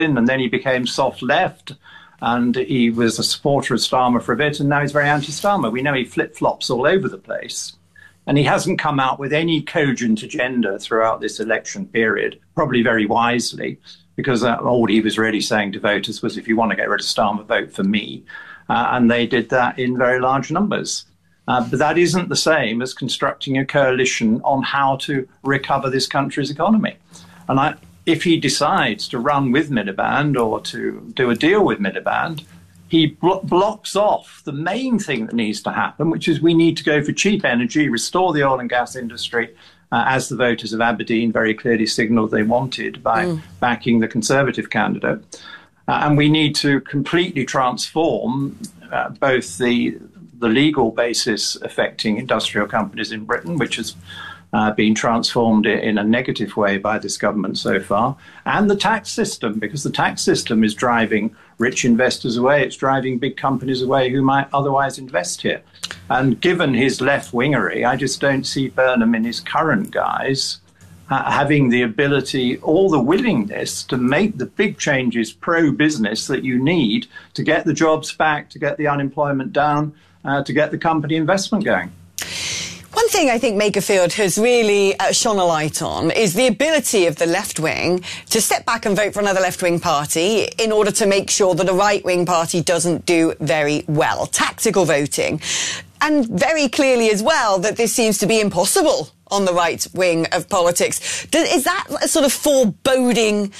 and then he became soft left, and he was a supporter of Starmer for a bit, and now he's very anti-Starmer. We know he flip-flops all over the place. And he hasn't come out with any cogent agenda throughout this election period, probably very wisely, because all he was really saying to voters was, if you want to get rid of Starmer, vote for me. And they did that in very large numbers. But that isn't the same as constructing a coalition on how to recover this country's economy. And if he decides to run with Miliband or to do a deal with Miliband, he blocks off the main thing that needs to happen, which is we need to go for cheap energy, restore the oil and gas industry, as the voters of Aberdeen very clearly signalled they wanted by backing the Conservative candidate. And we need to completely transform both the legal basis affecting industrial companies in Britain, which has been transformed in a negative way by this government so far, and the tax system, because the tax system is driving rich investors away. It's driving big companies away who might otherwise invest here. And given his left-wingery, I just don't see Burnham in his current guise having the ability or the willingness to make the big changes pro-business that you need to get the jobs back, to get the unemployment down, to get the company investment going. One thing I think Makerfield has really shone a light on is the ability of the left wing to step back and vote for another left-wing party in order to make sure that a right-wing party doesn't do very well. Tactical voting. And very clearly as well that this seems to be impossible on the right wing of politics. Is that a sort of foreboding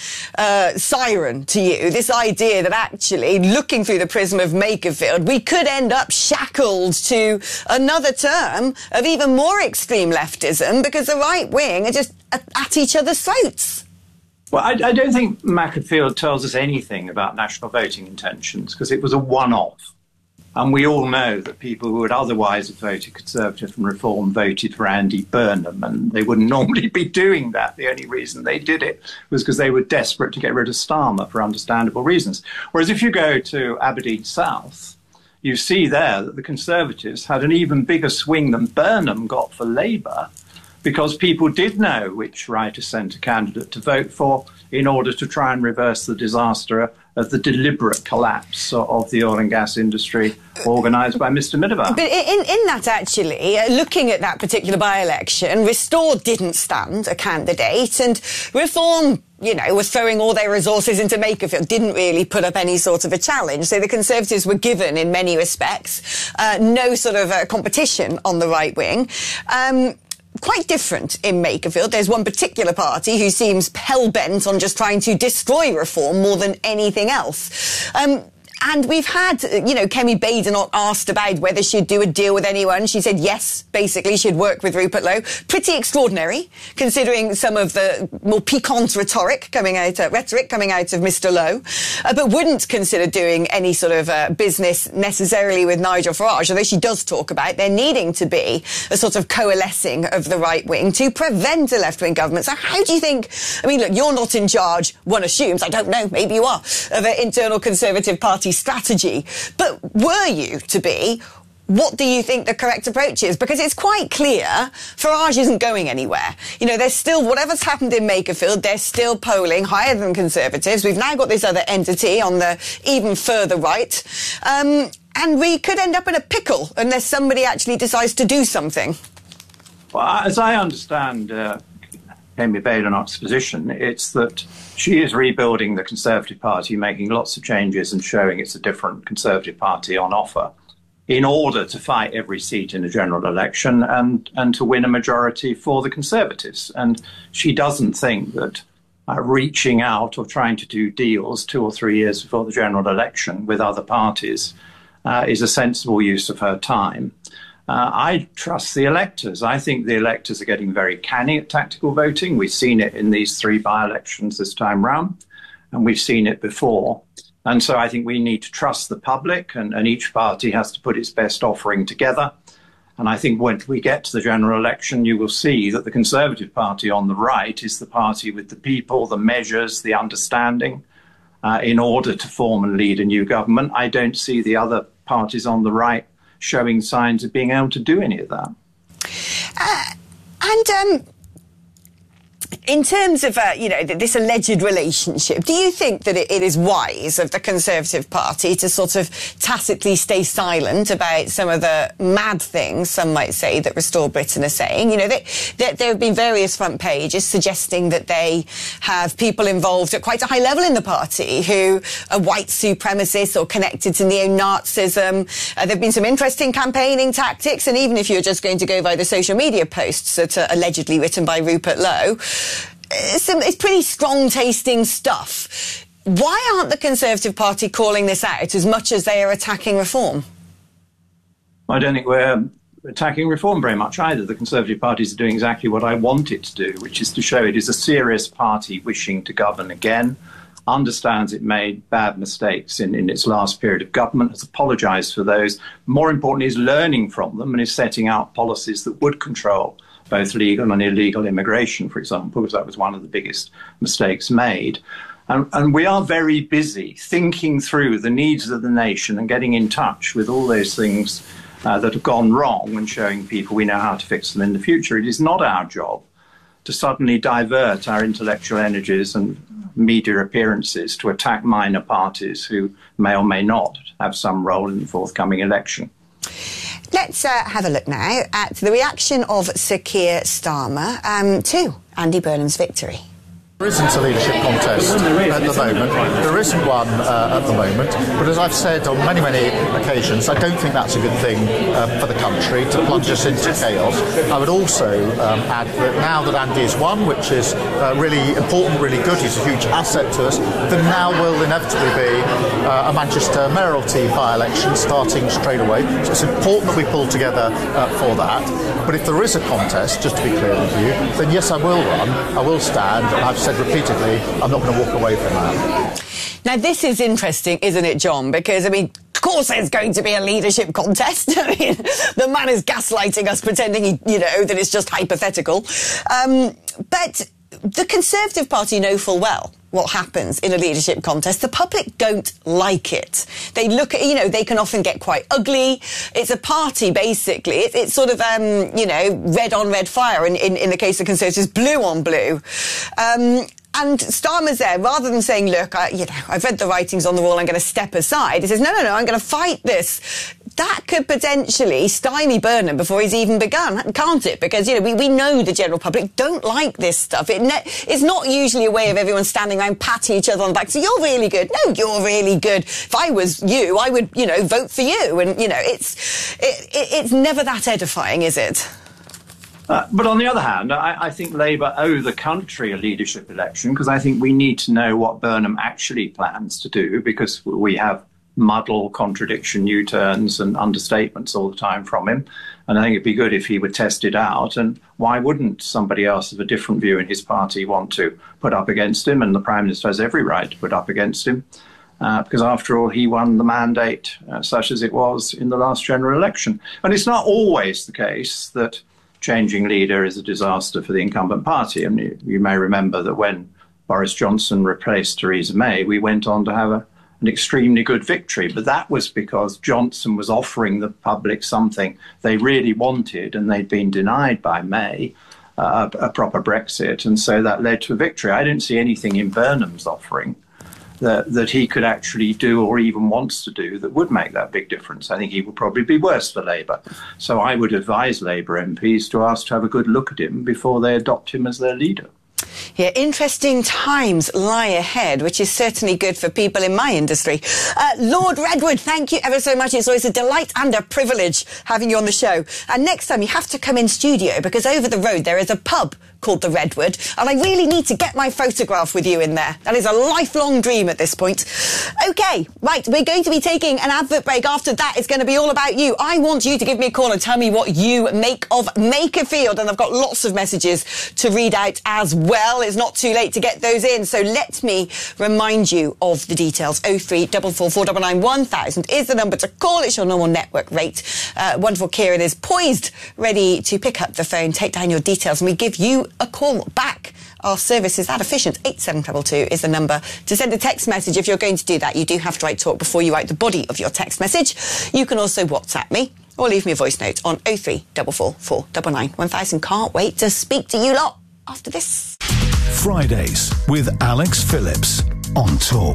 siren to you, this idea that actually, looking through the prism of Makerfield, we could end up shackled to another term of even more extreme leftism because the right wing are just at each other's throats? Well, I don't think Makerfield tells us anything about national voting intentions because it was a one-off. And we all know that people who would otherwise have voted Conservative and Reform voted for Andy Burnham, and they wouldn't normally be doing that. The only reason they did it was because they were desperate to get rid of Starmer for understandable reasons. Whereas if you go to Aberdeen South, you see there that the Conservatives had an even bigger swing than Burnham got for Labour, because people did know which right-of-centre candidate to vote for in order to try and reverse the disaster of the deliberate collapse of the oil and gas industry organised by Mr Miliband. But in that, actually, looking at that particular by-election, Restore didn't stand a candidate, and Reform, you know, was throwing all their resources into Makerfield, didn't really put up any sort of a challenge. So the Conservatives were given, in many respects, no sort of competition on the right wing. Quite different in Makerfield. There's one particular party who seems hell-bent on just trying to destroy Reform more than anything else. And we've had, you know, Kemi Badenoch asked about whether she'd do a deal with anyone. She said yes, basically, she'd work with Rupert Lowe. Pretty extraordinary, considering some of the more piquant rhetoric coming out of Mr Lowe, but wouldn't consider doing any sort of business necessarily with Nigel Farage, although she does talk about there needing to be a sort of coalescing of the right wing to prevent a left-wing government. So how do you think, I mean, look, you're not in charge, one assumes, I don't know, maybe you are, of an internal Conservative Party strategy, but were you to be, what do you think the correct approach is? Because it's quite clear Farage isn't going anywhere. You know, there's still, whatever's happened in Makerfield, they're still polling higher than Conservatives. We've now got this other entity on the even further right. And we could end up in a pickle unless somebody actually decides to do something. Well, as I understand Kemi Badenoch's position, it's that she is rebuilding the Conservative Party, making lots of changes and showing it's a different Conservative Party on offer in order to fight every seat in a general election and to win a majority for the Conservatives. And she doesn't think that reaching out or trying to do deals 2 or 3 years before the general election with other parties is a sensible use of her time. I trust the electors. I think the electors are getting very canny at tactical voting. We've seen it in these 3 by-elections this time round, and we've seen it before. And so I think we need to trust the public, and each party has to put its best offering together. And I think when we get to the general election, you will see that the Conservative Party on the right is the party with the people, the measures, the understanding in order to form and lead a new government. I don't see the other parties on the right showing signs of being able to do any of that. In terms of, this alleged relationship, do you think that it is wise of the Conservative Party to sort of tacitly stay silent about some of the mad things, some might say, that Restore Britain are saying? There have been various front pages suggesting that they have people involved at quite a high level in the party who are white supremacists or connected to neo-Nazism. There have been some interesting campaigning tactics, and even if you're just going to go by the social media posts that are allegedly written by Rupert Lowe, it's pretty strong-tasting stuff. Why aren't the Conservative Party calling this out as much as they are attacking reform? I don't think we're attacking reform very much either. The Conservative Party is doing exactly what I want it to do, which is to show it is a serious party wishing to govern again, understands it made bad mistakes in its last period of government, has apologised for those. More importantly, is learning from them and is setting out policies that would control both legal and illegal immigration, for example, because that was one of the biggest mistakes made. And we are very busy thinking through the needs of the nation and getting in touch with all those things that have gone wrong and showing people we know how to fix them in the future. It is not our job to suddenly divert our intellectual energies and media appearances to attack minor parties who may or may not have some role in the forthcoming election. Let's have a look now at the reaction of Sir Keir Starmer to Andy Burnham's victory. There isn't a leadership contest at the moment. There isn't one at the moment. But as I've said on many, many occasions, I don't think that's a good thing for the country to plunge us into chaos. I would also add that now that Andy has won, which is really important, really good, he's a huge asset to us, then now will inevitably be a Manchester mayoralty by-election starting straight away. So it's important that we pull together for that. But if there is a contest, just to be clear with you, then yes, I will run, I will stand, and I've said repeatedly, I'm not going to walk away from that. Now, this is interesting, isn't it, John? Because, of course there's going to be a leadership contest. The man is gaslighting us, pretending, that it's just hypothetical. But the Conservative Party know full well what happens in a leadership contest. The public don't like it. They look at, they can often get quite ugly. It's a party, basically. It's sort of, red on red fire. In the case of Conservatives, blue on blue. And Starmer's there, rather than saying, look, I've read the writings on the wall, I'm going to step aside. He says, no, I'm going to fight this. That could potentially stymie Burnham before he's even begun, can't it? Because, we know the general public don't like this stuff. It's not usually a way of everyone standing around patting each other on the back. So you're really good. No, you're really good. If I was you, I would, vote for you. And, it's never that edifying, is it? But on the other hand, I think Labour owe the country a leadership election, because I think we need to know what Burnham actually plans to do, because we have muddle, contradiction, U-turns and understatements all the time from him. And I think it'd be good if he would test it out. And why wouldn't somebody else of a different view in his party want to put up against him? And the Prime Minister has every right to put up against him, because after all, he won the mandate such as it was in the last general election. And it's not always the case that changing leader is a disaster for the incumbent party. I mean, you may remember that when Boris Johnson replaced Theresa May, we went on to have an extremely good victory. But that was because Johnson was offering the public something they really wanted, and they'd been denied by May, a proper Brexit. And so that led to a victory. I don't see anything in Burnham's offering that he could actually do or even wants to do that would make that big difference. I think he would probably be worse for Labour. So I would advise Labour MPs to ask to have a good look at him before they adopt him as their leader. Yeah, interesting times lie ahead, which is certainly good for people in my industry. Lord Redwood, thank you ever so much. It's always a delight and a privilege having you on the show. And next time you have to come in studio, because over the road there is a pub called the Redwood, and I really need to get my photograph with you in there. That is a lifelong dream at this point. OK, right, we're going to be taking an advert break. After that, it's going to be all about you. I want you to give me a call and tell me what you make of Makerfield, and I've got lots of messages to read out as well. It's not too late to get those in, so let me remind you of the details. 0344 499 1000 is the number to call. It's your normal network rate. Wonderful Kieran is poised, ready to pick up the phone, take down your details, and we give you a call back. Our service is that efficient. 87222 is the number to send a text message. If you're going to do that, you do have to write talk before you write the body of your text message. You can also WhatsApp me or leave me a voice note on 0344 499 1000. Can't wait to speak to you lot after this. Fridays with Alex Phillips on Talk.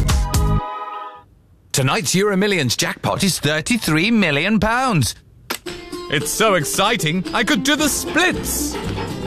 Tonight's Euro Millions jackpot is £33 million. It's so exciting, I could do the splits.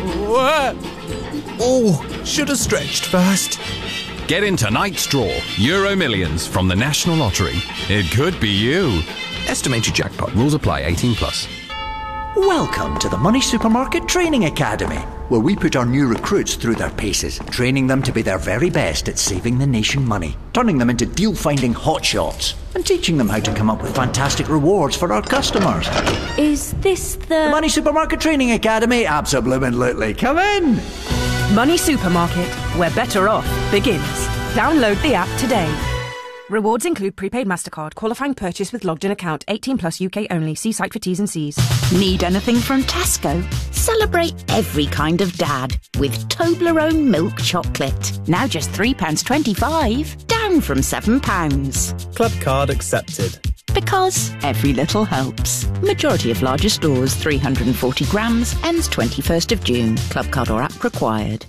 Oh, should have stretched first. Get in tonight's draw, Euro Millions from the National Lottery. It could be you. Estimated jackpot. Rules apply. 18+. Welcome to the Money Supermarket Training Academy, where we put our new recruits through their paces, training them to be their very best at saving the nation money, turning them into deal-finding hotshots, and teaching them how to come up with fantastic rewards for our customers. Is this the Money Supermarket Training Academy? Absolutely. Come in! Money Supermarket, where better off begins. Download the app today. Rewards include prepaid MasterCard, qualifying purchase with logged-in account, 18+ UK only. See site for T's and C's. Need anything from Tesco? Celebrate every kind of dad with Toblerone milk chocolate. Now just £3.25, down from £7. Club card accepted. Because every little helps. Majority of larger stores, 340 grams, ends 21st of June. Club card or app required.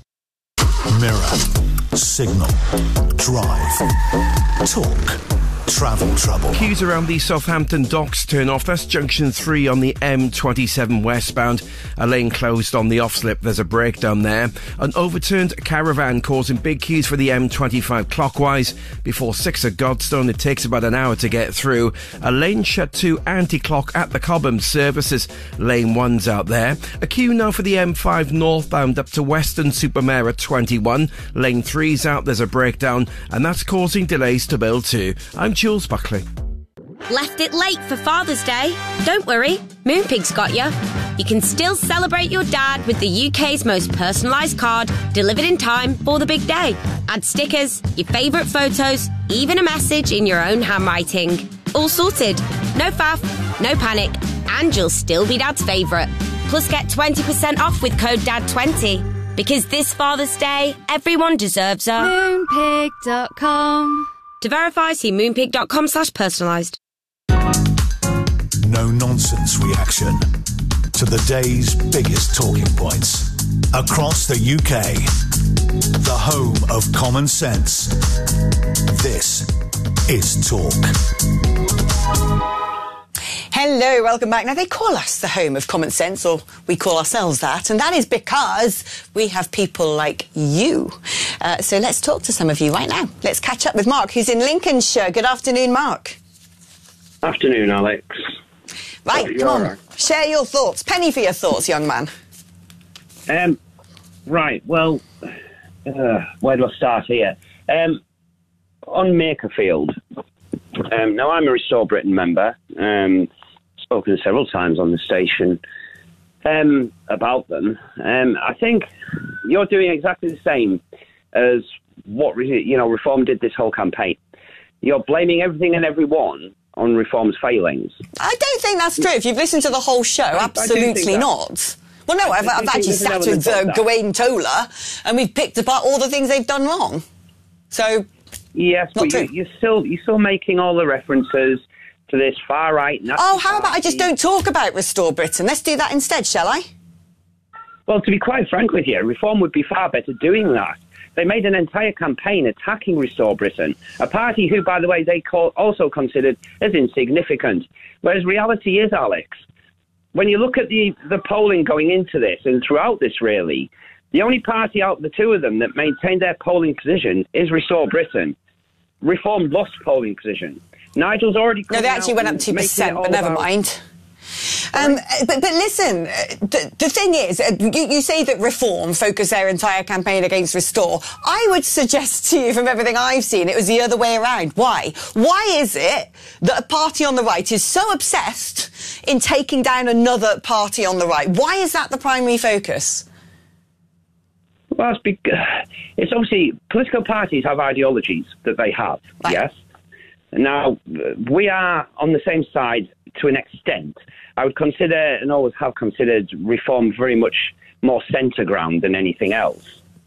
Mirror, Signal, Drive, Talk, Travel Trouble. Queues around the Southampton docks turn off. That's junction 3 on the M27 westbound. A lane closed on the off-slip. There's a breakdown there. An overturned caravan causing big queues for the M25 clockwise. Before 6 at Godstone, it takes about an hour to get through. A lane shut to anti-clock at the Cobham services. Lane 1's out there. A queue now for the M5 northbound up to Weston-super-Mare at 21. Lane 3's out. There's a breakdown, and that's causing delays to build 2. I'm Jules Buckley. Left it late for Father's Day? Don't worry, Moonpig's got you. You can still celebrate your dad with the UK's most personalised card, delivered in time for the big day. Add stickers, your favourite photos, even a message in your own handwriting. All sorted. No faff, no panic, and you'll still be Dad's favourite. Plus get 20% off with code DAD20. Because this Father's Day, everyone deserves a Moonpig.com. To verify, see moonpig.com/personalised. No nonsense reaction to the day's biggest talking points across the UK. The home of common sense. This is Talk. Hello, welcome back. Now, they call us the home of common sense, or we call ourselves that, and that is because we have people like you. So let's talk to some of you right now. Let's catch up with Mark, who's in Lincolnshire. Good afternoon, Mark. Afternoon, Alex. Right, come on. Right. Share your thoughts. Penny for your thoughts, young man. Right, well, where do I start here? On Makerfield. Now, I'm a Restore Britain member. Spoken several times on the station about them. I think you're doing exactly the same as what Reform did this whole campaign. You're blaming everything and everyone on Reform's failings. I don't think that's true. If you've listened to the whole show, absolutely not. Well, no, I've actually sat with Gawain Tola, and we've picked apart all the things they've done wrong. So, yes, but you're still making all the references to this far right. Oh, how about I just don't talk about Restore Britain? Let's do that instead, shall I? Well, to be quite frank with you, Reform would be far better doing that. They made an entire campaign attacking Restore Britain, a party who, by the way, they also considered as insignificant. Whereas reality is, Alex, when you look at the polling going into this and throughout this, really, the only party out of the two of them that maintained their polling position is Restore Britain. Reform lost polling position. Nigel's already... No, they actually went up 2%, but never mind. But listen, the thing is, you say that Reform focused their entire campaign against Restore. I would suggest to you, from everything I've seen, it was the other way around. Why? Why is it that a party on the right is so obsessed in taking down another party on the right? Why is that the primary focus? Well, it's obviously political parties have ideologies that they have, right. Yes? Now, we are on the same side to an extent. I would consider, and always have considered, Reform very much more centre ground than anything else.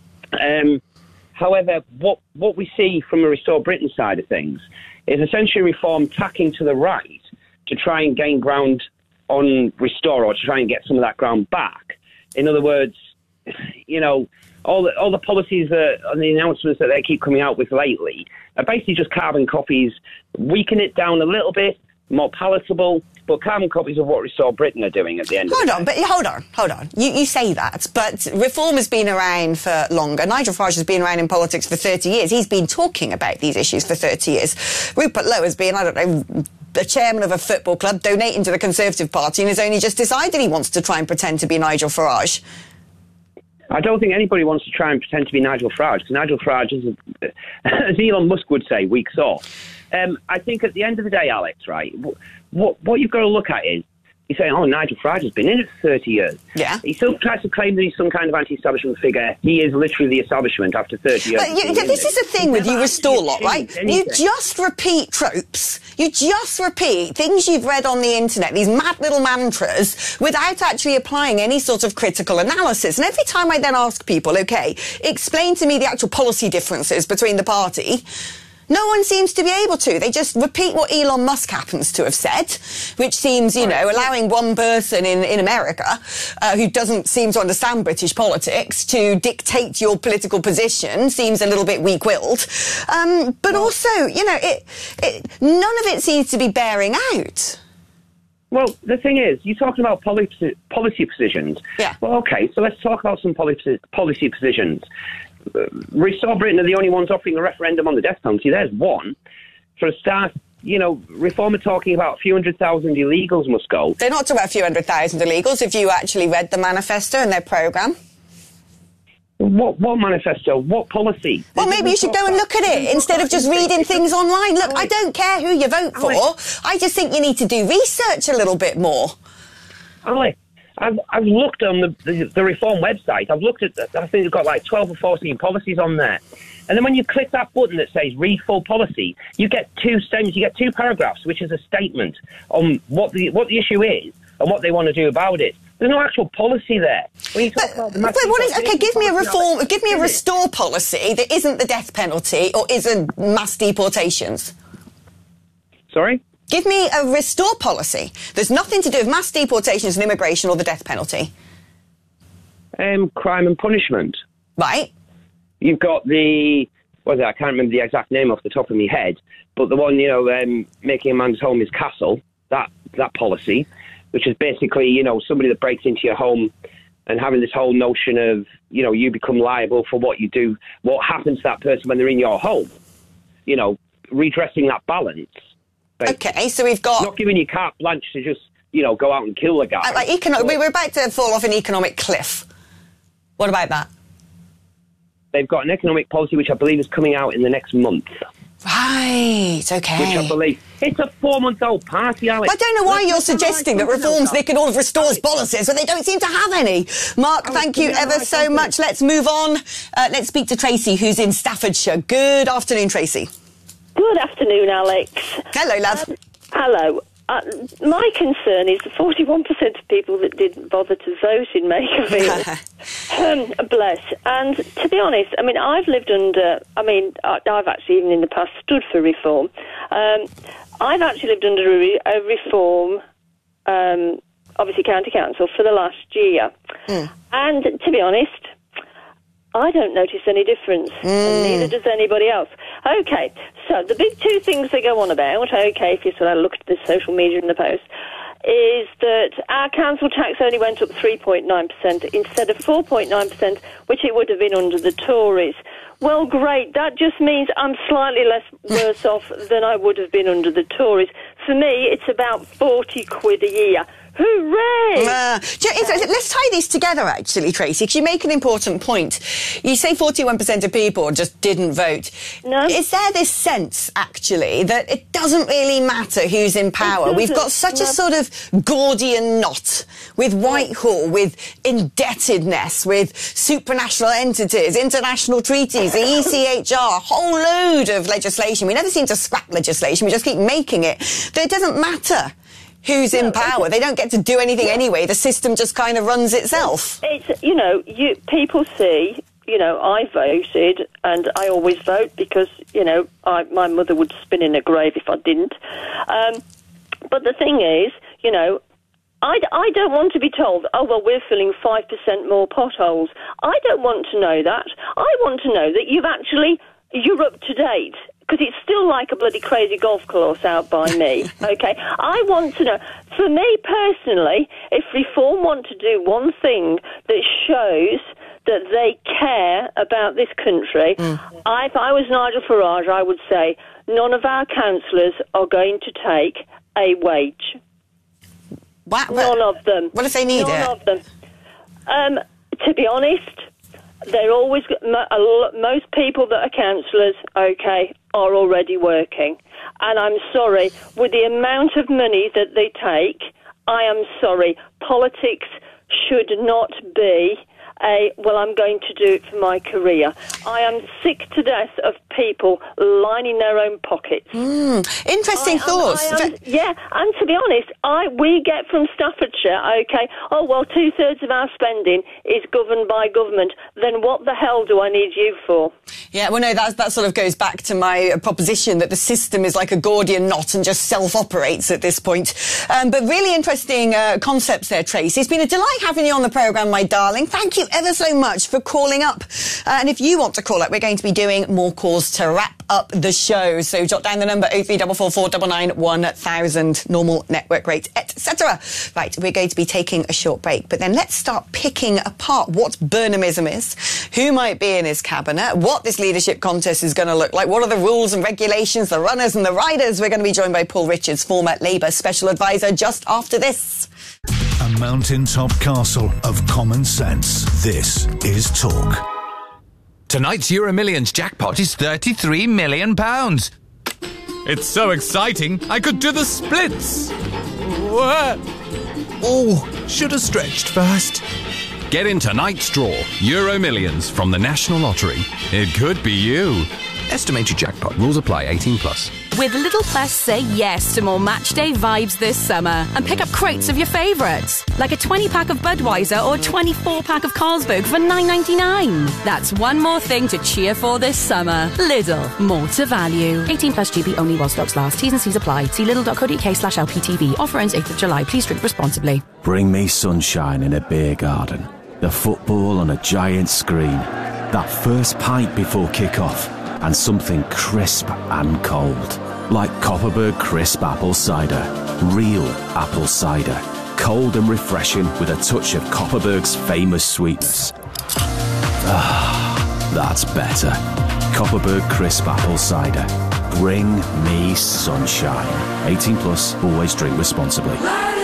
However, what we see from a Restore Britain side of things is essentially Reform tacking to the right to try and gain ground on Restore, or to try and get some of that ground back. In other words, all the policies and the announcements that they keep coming out with lately are basically just carbon copies, weaken it down a little bit, more palatable, but carbon copies of what Restore Britain are doing at the end of the day. Hold on. You say that, but Reform has been around for longer. Nigel Farage has been around in politics for 30 years. He's been talking about these issues for 30 years. Rupert Lowe has been, the chairman of a football club, donating to the Conservative Party, and has only just decided he wants to try and pretend to be Nigel Farage. I don't think anybody wants to try and pretend to be Nigel Farage, because Nigel Farage is, as Elon Musk would say, weak sauce. I think at the end of the day, Alex, right, what you've got to look at is, you say, Nigel Farage has been in it for 30 years. Yeah. He still tries to claim that he's some kind of anti-establishment figure. He is literally the establishment after 30 years. But this is the thing with you Restore lot, right? You just repeat tropes. You just repeat things you've read on the internet, these mad little mantras, without actually applying any sort of critical analysis. And every time I then ask people, OK, explain to me the actual policy differences between the party, no one seems to be able to. They just repeat what Elon Musk happens to have said, which seems, allowing one person in America who doesn't seem to understand British politics to dictate your political position seems a little bit weak-willed. But also, none of it seems to be bearing out. Well, the thing is, you're talking about policy positions. Yeah. Well, OK, so let's talk about some policy positions. Restore Britain are the only ones offering a referendum on the death penalty. There's one. For a start, Reform are talking about a few 100,000 illegals must go. They're not talking about a few 100,000 illegals. If you actually read the manifesto and their programme. What manifesto? What policy? Well, maybe you should go and look at it instead of just reading things online. Look, I don't care who you vote for. I just think you need to do research a little bit more. Alex, I've looked on the Reform website. I've looked at, I think they've got like 12 or 14 policies on there. And then when you click that button that says read full policy, you get two statements, you get two paragraphs, which is a statement on what the issue is and what they want to do about it. There's no actual policy there. When you talk about give me a Restore policy that isn't the death penalty or isn't mass deportations. Sorry? Give me a Restore policy. There's nothing to do with mass deportations and immigration or the death penalty. Crime and punishment. Right. You've got I can't remember the exact name off the top of my head, but the one, making a man's home his castle, that policy, which is basically, somebody that breaks into your home and having this whole notion of, you become liable for what you do, what happens to that person when they're in your home. Redressing that balance. OK, so we've got... Not giving you carte blanche to just, go out and kill the guy. We're about to fall off an economic cliff. What about that? They've got an economic policy which I believe is coming out in the next month. Right, OK. Which I believe... It's a 4-month-old party, Alex. I don't know why you're suggesting that Reform's nicking all of Restore's policies when they don't seem to have any. Mark, thank you ever so much. Let's move on. Let's speak to Tracy, who's in Staffordshire. Good afternoon, Tracy. Good afternoon, Alex. Hello, love. Hello. My concern is the 41% of people that didn't bother to vote in Makerfield. Bless. And to be honest, I've lived under... I've actually even in the past stood for Reform. I've actually lived under a Reform, obviously County Council, for the last year. And to be honest, I don't notice any difference, and neither does anybody else. OK, so the big two things they go on about, OK, if you sort of look at the social media and the post, is that our council tax only went up 3.9% instead of 4.9%, which it would have been under the Tories. Well, great, that just means I'm slightly less worse off than I would have been under the Tories. For me, it's about 40 quid a year. Hooray! Let's tie these together, actually, Tracy, because you make an important point. You say 41% of people just didn't vote. No. Is there this sense, actually, that it doesn't really matter who's in power? We've got such a sort of Gordian knot with Whitehall, with indebtedness, with supranational entities, international treaties, the ECHR, a whole load of legislation. We never seem to scrap legislation. We just keep making it. That it doesn't matter who's in power. They don't get to do anything anyway. The system just kind of runs itself. It's, people see, I voted, and I always vote because, my mother would spin in a grave if I didn't. But the thing is, I don't want to be told, oh, well, we're filling 5% more potholes. I don't want to know that. I want to know that you're up to date, because it's still like a bloody crazy golf course out by me, okay? I want to know, for me personally, if Reform want to do one thing that shows that they care about this country, if I was Nigel Farage, I would say none of our councillors are going to take a wage. None of them. What if they need None of them. To be honest, they're always... most people that are councillors, okay, are already working. And I'm sorry, with the amount of money that they take, I am sorry, politics should not be I'm going to do it for my career. I am sick to death of people lining their own pockets. Interesting thoughts. Yeah, and to be honest, we get from Staffordshire, okay, 2/3 of our spending is governed by government. Then what the hell do I need you for? Yeah, well, no, that sort of goes back to my proposition that the system is like a Gordian knot and just self-operates at this point. But really interesting concepts there, Tracy. It's been a delight having you on the programme, my darling. Thank you ever so much for calling up. And if you want to call up, we're going to be doing more calls to wrap up the show. So jot down the number 03444 1000, normal network rate, etc. Right, we're going to be taking a short break, but then let's start picking apart what Burnhamism is, who might be in his cabinet, what this leadership contest is going to look like, what are the rules and regulations, the runners and the riders. We're going to be joined by Paul Richards, former Labour Special Advisor, just after this. A mountaintop castle of common sense. This is Talk. Tonight's Euro Millions jackpot is £33 million. It's so exciting, I could do the splits. What? Oh, should have stretched first. Get in tonight's draw, Euro Millions from the National Lottery. It could be you. Estimated jackpot. Rules apply. 18+. With Little Plus, say yes to more matchday vibes this summer and pick up crates of your favourites, like a 20-pack of Budweiser or a 24-pack of Carlsberg for $9.99. That's one more thing to cheer for this summer. Lidl, more to value. 18+ GB only while stocks last. T's and C's apply. See lidl.co.uk/LPTV. Offer ends 8th of July. Please drink responsibly. Bring me sunshine in a beer garden. The football on a giant screen. That first pint before kick-off. And something crisp and cold. Like Copperberg Crisp Apple Cider. Real apple cider. Cold and refreshing with a touch of Copperberg's famous sweetness. Ah, that's better. Copperberg Crisp Apple Cider. Bring me sunshine. 18+, always drink responsibly.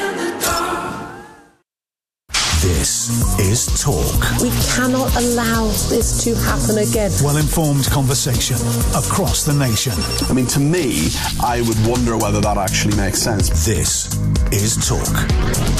This is Talk. We cannot allow this to happen again. Well-informed conversation across the nation. I mean, to me, I would wonder whether that actually makes sense. This is Talk.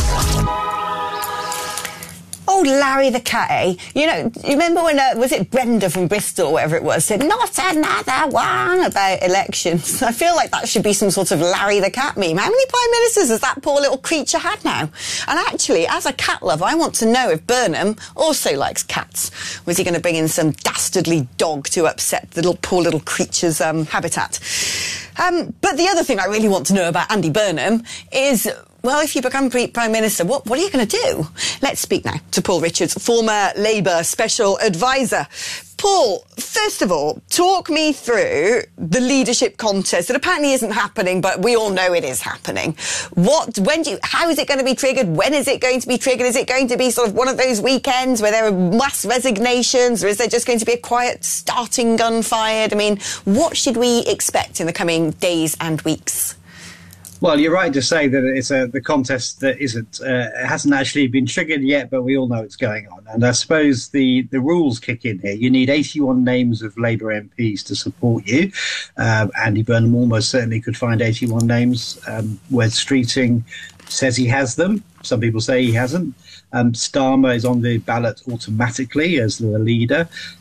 Oh, Larry the cat, eh? You know, you remember when, was it Brenda from Bristol, whatever it was, said, not another one about elections. I feel like that should be some sort of Larry the cat meme. How many prime ministers has that poor little creature had now? And actually, as a cat lover, I want to know if Burnham also likes cats. Was he going to bring in some dastardly dog to upset the poor little creature's habitat? But the other thing I really want to know about Andy Burnham is... well, if you become Prime Minister, what are you going to do? Let's speak now to Paul Richards, former Labour Special Advisor. Paul, first of all, talk me through the leadership contest that apparently isn't happening, but we all know it is happening. How is it going to be triggered? When is it going to be triggered? Is it going to be sort of one of those weekends where there are mass resignations, or is there just going to be a quiet starting gun fired? I mean, what should we expect in the coming days and weeks? Well, you're right to say that it's the contest that hasn't actually been triggered yet, but we all know it's going on. And I suppose the rules kick in here. You need 81 names of Labour MPs to support you. Andy Burnham almost certainly could find 81 names. Wes Streeting says he has them. Some people say he hasn't. Starmer is on the ballot automatically as the leader.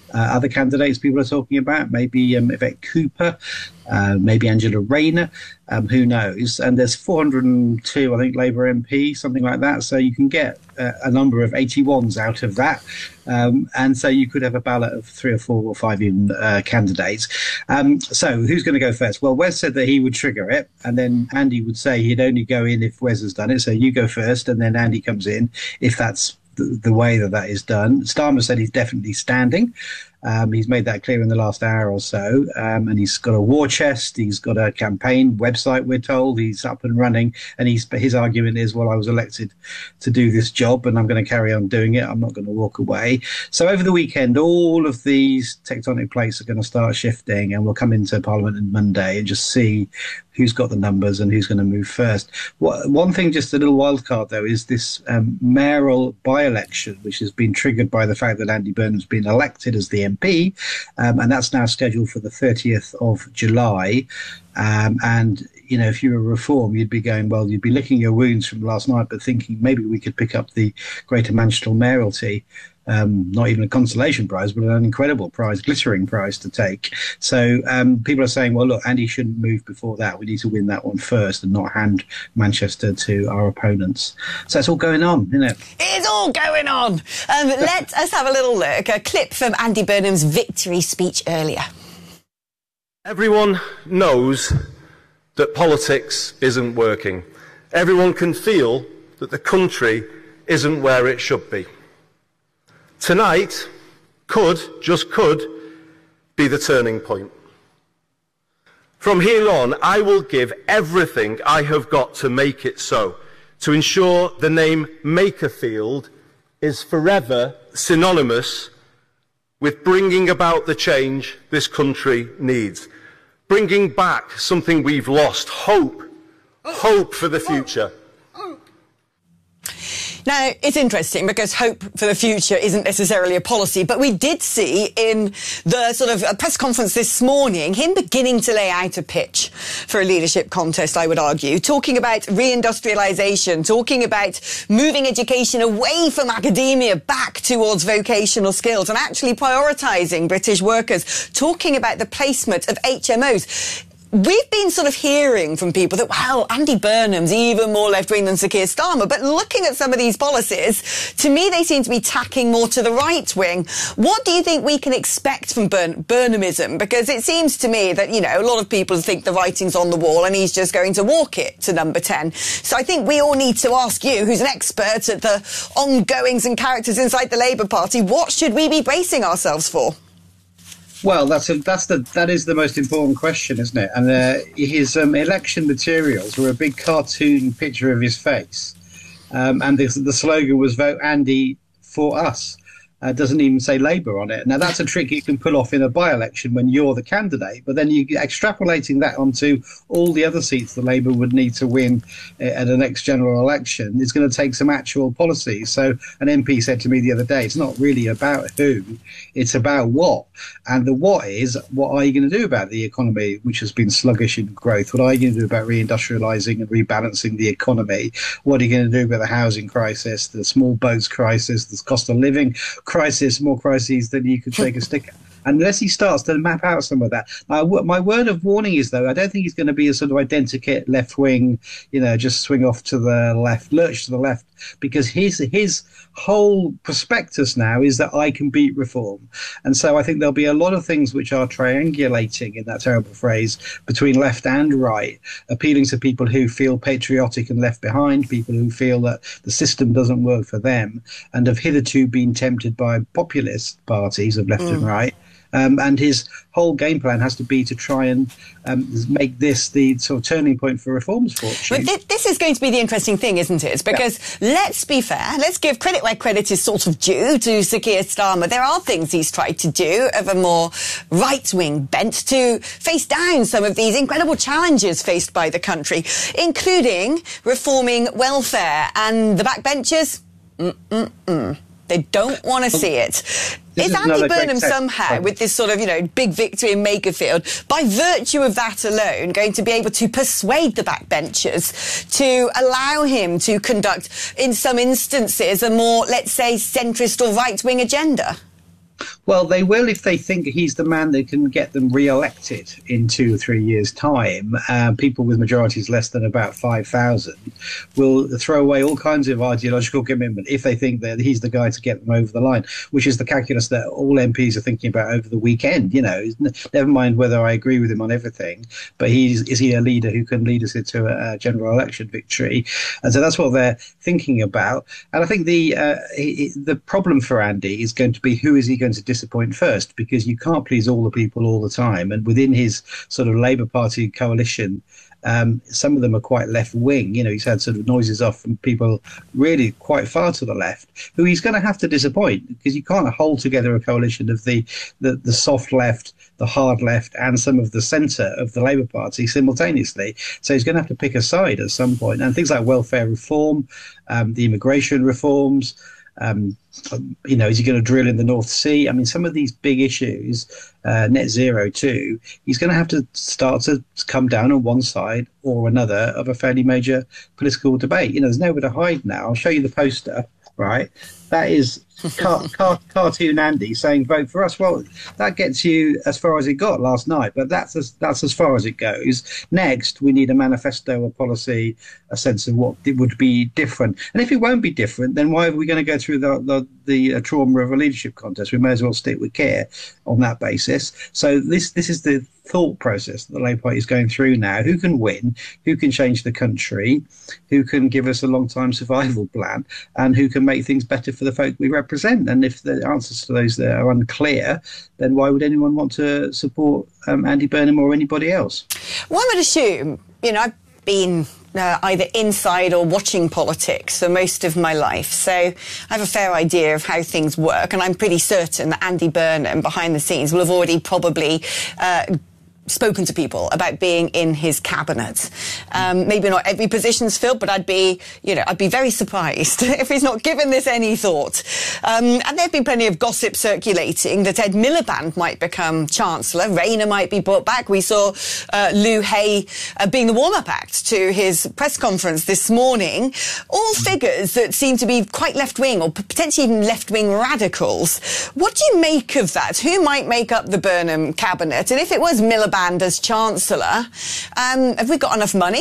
Other candidates people are talking about, maybe Yvette Cooper, maybe Angela Rayner, who knows? And there's 402, I think, Labour MP, something like that. So you can get a number of 81s out of that. And so you could have a ballot of 3 or 4 or 5 even candidates. So who's going to go first? Well, Wes said that he would trigger it, and then Andy would say he'd only go in if Wes has done it. So you go first, and then Andy comes in if that's the way that is done. Starmer said he's definitely standing. He's made that clear in the last hour or so. And he's got a war chest. He's got a campaign website, we're told. He's up and running. And his argument is, well, I was elected to do this job and I'm going to carry on doing it. I'm not going to walk away. So over the weekend, all of these tectonic plates are going to start shifting, and we'll come into Parliament on Monday and just see who's got the numbers and who's going to move first. One thing, just a little wild card, though, is this mayoral by-election, which has been triggered by the fact that Andy Burnham's been elected as the MP, and that's now scheduled for the 30th of July. And, you know, if you were Reform, you'd be going, well, you'd be licking your wounds from last night, but thinking maybe we could pick up the Greater Manchester mayoralty. Not even a consolation prize, but an incredible prize, glittering prize to take. So people are saying, well, look, Andy shouldn't move before that. We need to win that one first and not hand Manchester to our opponents. So it's all going on, isn't it? It's all going on. Let us have a little look. A clip from Andy Burnham's victory speech earlier. Everyone knows that politics isn't working. Everyone can feel that the country isn't where it should be. Tonight just could, be the turning point. From here on, I will give everything I have got to make it so, to ensure the name Makerfield is forever synonymous with bringing about the change this country needs. Bringing back something we've lost, hope for the future. Now, it's interesting because hope for the future isn't necessarily a policy, but we did see in the sort of press conference this morning him beginning to lay out a pitch for a leadership contest, I would argue, talking about reindustrialisation, talking about moving education away from academia back towards vocational skills and actually prioritising British workers, talking about the placement of HMOs. We've been sort of hearing from people that, wow, Andy Burnham's even more left-wing than Sir Keir Starmer. But looking at some of these policies, to me, they seem to be tacking more to the right wing. What do you think we can expect from Burnhamism? Because it seems to me that, you know, a lot of people think the writing's on the wall and he's just going to walk it to number 10. So I think we all need to ask you, who's an expert at the ongoings and characters inside the Labour Party, what should we be bracing ourselves for? Well, that is the most important question, isn't it? And his election materials were a big cartoon picture of his face, and the slogan was "Vote Andy for Us." Doesn't even say Labour on it. Now, that's a trick you can pull off in a by-election when you're the candidate, but then you extrapolating that onto all the other seats that Labour would need to win at the next general election is going to take some actual policies. So an MP said to me the other day, it's not really about who, it's about what. And the what is, what are you going to do about the economy, which has been sluggish in growth? What are you going to do about reindustrialising and rebalancing the economy? What are you going to do about the housing crisis, the small boats crisis, the cost of living crisis, more crises than you could take a stick at? Unless he starts to map out some of that. My word of warning is, though, I don't think he's going to be a sort of identikit left wing, you know, just swing off to the left, lurch to the left, because his whole prospectus now is that I can beat Reform. And so I think there'll be a lot of things which are triangulating, in that terrible phrase, between left and right, appealing to people who feel patriotic and left behind, people who feel that the system doesn't work for them, and have hitherto been tempted by populist parties of left and right. And his whole game plan has to be to try and make this the sort of turning point for Reform's fortune. But this is going to be the interesting thing, isn't it? Because let's be fair, let's give credit where credit is sort of due to Sir Keir Starmer. There are things he's tried to do of a more right-wing bent to face down some of these incredible challenges faced by the country, including reforming welfare and the backbenchers. They don't want to see it. Is Andy Burnham somehow, with this sort of, you know, big victory in Makerfield, by virtue of that alone, going to be able to persuade the backbenchers to allow him to conduct, in some instances, a more, let's say, centrist or right-wing agenda? Well, they will if they think he's the man that can get them re-elected in 2 or 3 years' time. People with majorities less than about 5,000 will throw away all kinds of ideological commitment if they think that he's the guy to get them over the line, which is the calculus that all MPs are thinking about over the weekend. You know, never mind whether I agree with him on everything, but is he a leader who can lead us into a general election victory? And so that's what they're thinking about. And I think the problem for Andy is going to be who is he going to disappoint first, because you can't please all the people all the time. And within his sort of Labour Party coalition, some of them are quite left-wing. You know, he's had sort of noises off from people really quite far to the left, who he's going to have to disappoint, because you can't hold together a coalition of the soft left, the hard left, and some of the centre of the Labour Party simultaneously. So he's going to have to pick a side at some point. And things like welfare reform, the immigration reforms, you know, is he going to drill in the North Sea? I mean, some of these big issues, net zero too, he's going to have to start to come down on one side or another of a fairly major political debate. You know, there's nowhere to hide now. I'll show you the poster, right? That is cartoon Andy saying vote for us. Well, that gets you as far as it got last night, but that's as far as it goes. Next, we need a manifesto, a policy, a sense of what it would be different. And if it won't be different, then why are we going to go through the trauma of a leadership contest? We may as well stick with care on that basis. So this is the thought process that the Labour Party is going through now. Who can win? Who can change the country? Who can give us a long-time survival plan? And who can make things better for the folk we represent? And if the answers to those that are unclear, then why would anyone want to support Andy Burnham or anybody else? One would assume, you know, I've been either inside or watching politics for most of my life, so I have a fair idea of how things work, and I'm pretty certain that Andy Burnham behind the scenes will have already probably spoken to people about being in his cabinet. Maybe not every position's filled, but I'd be very surprised if he's not given this any thought. And there have been plenty of gossip circulating that Ed Miliband might become Chancellor. Rayner might be brought back. We saw Lou Hay being the warm-up act to his press conference this morning. All figures that seem to be quite left-wing or potentially even left-wing radicals. What do you make of that? Who might make up the Burnham cabinet? And if it was Miliband as Chancellor, have we got enough money?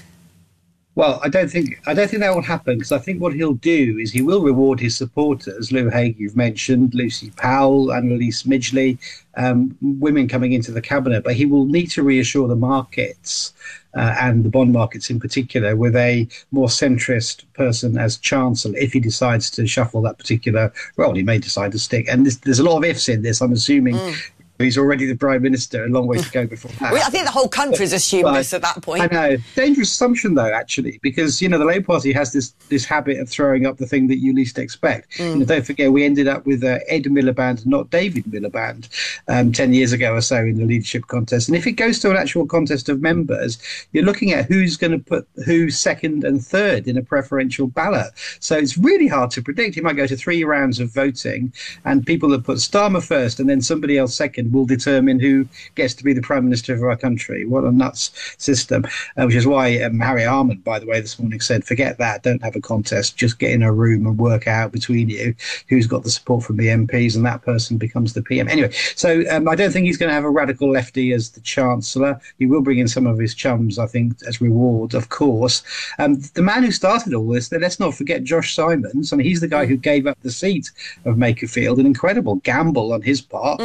Well, I don't think that will happen, because I think what he'll do is he will reward his supporters. Lou Haig, you've mentioned, Lucy Powell, Annalise Midgley, women coming into the cabinet, but he will need to reassure the markets and the bond markets in particular with a more centrist person as Chancellor if he decides to shuffle that particular role. He may decide to stick, and there's a lot of ifs in this. I'm assuming he's already the Prime Minister, a long way to go before that. Well, I think the whole country's assumed this at that point. I know. Dangerous assumption, though, actually, because, you know, the Labour Party has this habit of throwing up the thing that you least expect. You know, don't forget, we ended up with Ed Miliband, not David Miliband, 10 years ago or so in the leadership contest. And if it goes to an actual contest of members, you're looking at who's going to put who second and third in a preferential ballot. So it's really hard to predict. He might go to 3 rounds of voting, and people that put Starmer first and then somebody else second will determine who gets to be the Prime Minister of our country. What a nuts system, which is why Harry Armand, by the way, this morning said, forget that, don't have a contest, just get in a room and work out between you who's got the support from the MPs, and that person becomes the PM. Anyway, so I don't think he's going to have a radical lefty as the Chancellor. He will bring in some of his chums, I think, as reward, of course. The man who started all this, let's not forget Josh Simons. I mean, he's the guy who gave up the seat of Makerfield, an incredible gamble on his part.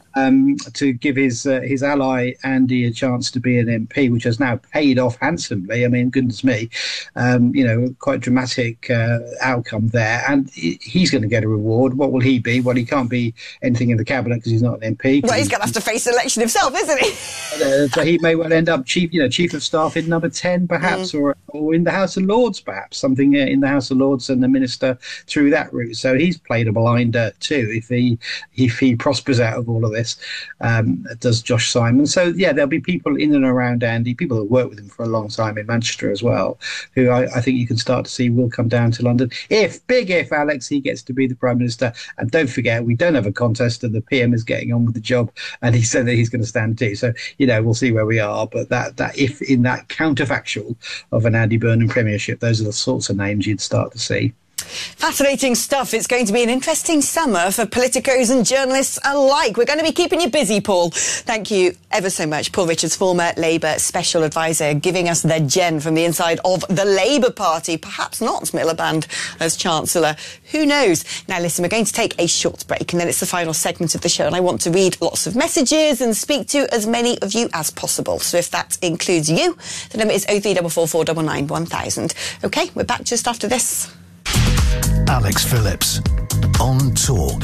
To give his ally Andy a chance to be an MP, which has now paid off handsomely. I mean, goodness me, you know, quite dramatic outcome there. And he's going to get a reward. What will he be? Well, he can't be anything in the cabinet because he's not an MP. Well, he's going to have to face election himself, isn't he? So he may well end up chief of staff in number 10, perhaps, or in the House of Lords, perhaps something in the House of Lords, and the minister through that route. So he's played a blinder too if he prospers out of all of this. Does Josh Simon. So, yeah, there'll be people in and around Andy, people that work with him for a long time in Manchester as well, who I think you can start to see will come down to London. Big if, Alex, he gets to be the Prime Minister. And don't forget, we don't have a contest and the PM is getting on with the job, and he said that he's going to stand too. So, you know, we'll see where we are. But that if in that counterfactual of an Andy Burnham premiership, those are the sorts of names you'd start to see. Fascinating stuff. It's going to be an interesting summer for politicos and journalists alike. We're going to be keeping you busy, Paul. Thank you ever so much. Paul Richards, former Labour Special Advisor, giving us the gen from the inside of the Labour Party. Perhaps not Miliband as Chancellor. Who knows? Now, listen, we're going to take a short break and then it's the final segment of the show and I want to read lots of messages and speak to as many of you as possible. So if that includes you, the number is 0344499 1000. OK, we're back just after this. Alex Phillips on Talk.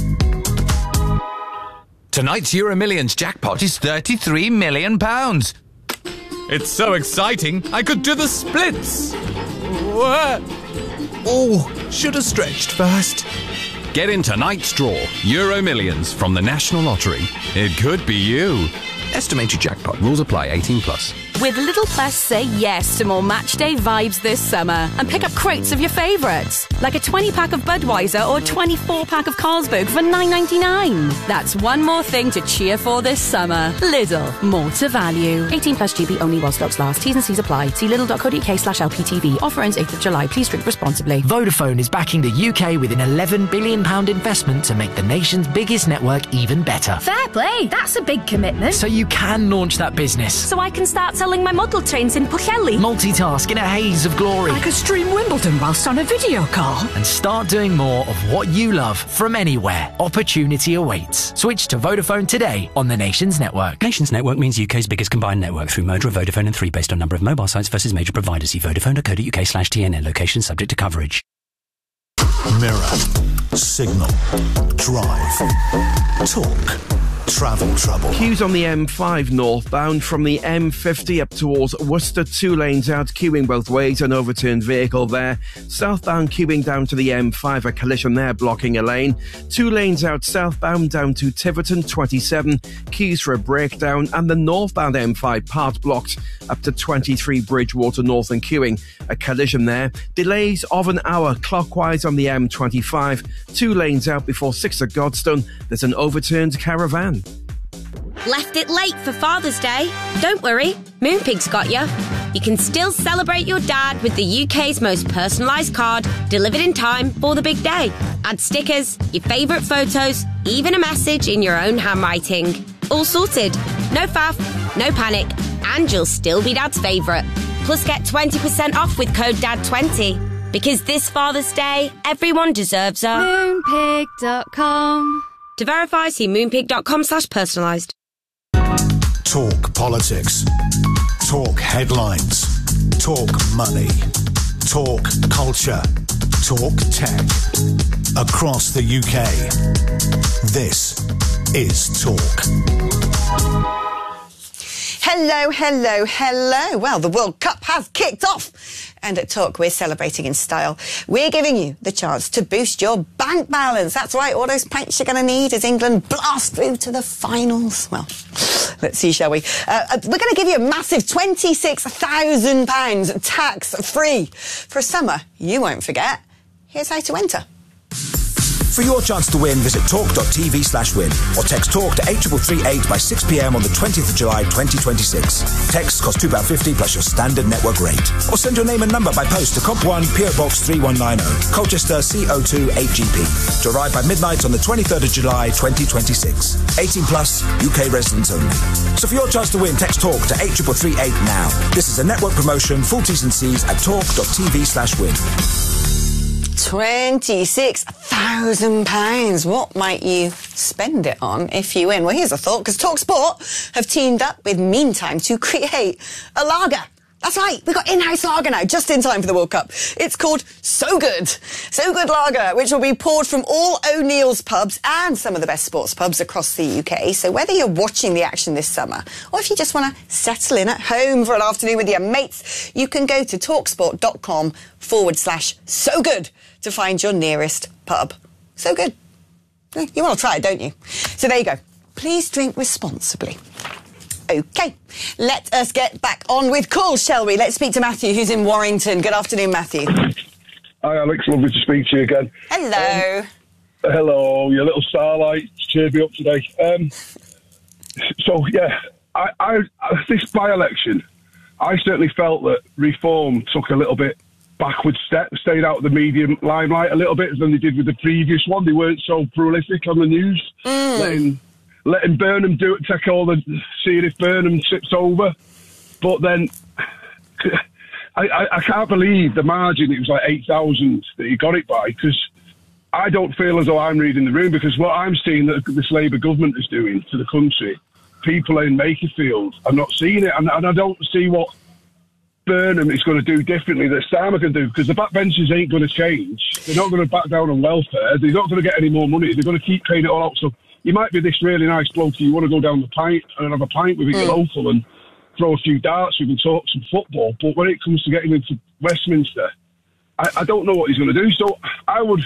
Tonight's EuroMillions jackpot is £33 million. It's so exciting, I could do the splits. What? Oh, should have stretched first. Get in tonight's draw, EuroMillions from the National Lottery. It could be you. Estimated jackpot. Rules apply. 18+. With Little Plus, say yes to more matchday vibes this summer and pick up crates of your favourites, like a 20-pack of Budweiser or 24-pack of Carlsberg for $9.99. That's one more thing to cheer for this summer. Lidl, more to value. 18+ GB only while stocks last. T's and C's apply. See lidl.co.uk/LPTV. Offer ends 8th of July. Please drink responsibly. Vodafone is backing the UK with an £11 billion investment to make the nation's biggest network even better. Fair play. That's a big commitment. So you can launch that business. So I can start selling my model trains in Pwllheli. Multitask in a haze of glory. I could stream Wimbledon whilst on a video call. And start doing more of what you love from anywhere. Opportunity awaits. Switch to Vodafone today on the Nations Network. Nations Network means UK's biggest combined network through merger of Vodafone and 3 based on number of mobile sites versus major providers. See vodafone.co.uk/TNN. Location subject to coverage. Mirror, Signal, Drive, Talk, Travel Trouble. Queues on the M5 northbound from the M50 up towards Worcester. 2 lanes out, queuing both ways, an overturned vehicle there. Southbound queuing down to the M5, a collision there blocking a lane. 2 lanes out southbound down to Tiverton, 27, queues for a breakdown. And the northbound M5 part blocked up to 23 Bridgewater North and queuing, a collision there. Delays of an hour clockwise on the M25, 2 lanes out before 6 at Godstone. There's an overturned caravan. Left it late for Father's Day? Don't worry, Moonpig's got you. You can still celebrate your dad with the UK's most personalised card, delivered in time for the big day. Add stickers, your favourite photos, even a message in your own handwriting. All sorted. No faff, no panic, and you'll still be Dad's favourite. Plus get 20% off with code DAD20. Because this Father's Day, everyone deserves a... Moonpig.com. To verify, see moonpig.com/personalised. Talk politics. Talk headlines. Talk money. Talk culture. Talk tech. Across the UK. This is Talk. Hello, hello, hello. Well, the World Cup has kicked off. And at Talk, we're celebrating in style. We're giving you the chance to boost your bank balance. That's right, all those pints you're going to need as England blast through to the finals. Well, let's see, shall we? We're going to give you a massive £26,000 tax-free for a summer you won't forget. Here's how to enter. For your chance to win, visit talk.tv/win or text TALK to 83338 by 6 p.m. on the 20th of July 2026. Texts cost £2.50 plus your standard network rate. Or send your name and number by post to Comp 1 PO Box 3190, Colchester CO2 8GP. To arrive by midnight on the 23rd of July 2026. 18 plus, UK residents only. So for your chance to win, text TALK to 83338 now. This is a network promotion, full T's and C's at talk.tv/win. £26,000. What might you spend it on if you win? Well, here's a thought, because TalkSport have teamed up with Meantime to create a lager. That's right, we've got in-house lager now, just in time for the World Cup. It's called So Good. So Good Lager, which will be poured from all O'Neill's pubs and some of the best sports pubs across the UK. So whether you're watching the action this summer, or if you just want to settle in at home for an afternoon with your mates, you can go to talksport.com/So Good to find your nearest pub. So good. You want to try it, don't you? So there you go. Please drink responsibly. OK, let us get back on with calls, shall we? Let's speak to Matthew, who's in Warrington. Good afternoon, Matthew. Hi, Alex. Lovely to speak to you again. Hello. Hello. Your little starlight cheered me up today. I this by-election, I certainly felt that Reform took a little bit backward step, stayed out of the media limelight a little bit than they did with the previous one. They weren't so prolific on the news, letting Burnham do it, seeing if Burnham tips over. But then I can't believe the margin. It was like 8,000 that he got it by, because I don't feel as though I'm reading the room, because what I'm seeing that this Labour government is doing to the country, people in Makerfield are not seeing it, and I don't see what Burnham is going to do differently that Starmer can do, because the backbenchers ain't going to change. They're not going to back down on welfare. They're not going to get any more money. They're going to keep paying it all out. So you might be this really nice bloke, you want to go down the pint and have a pint with your local and throw a few darts, we can talk some football. But when it comes to getting into Westminster, I don't know what he's going to do. So I would